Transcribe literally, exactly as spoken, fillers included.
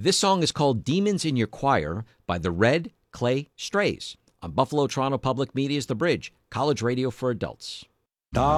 This song is called Demons in Your Choir by the Red Clay Strays on Buffalo Toronto Public Media's The Bridge, college radio for adults.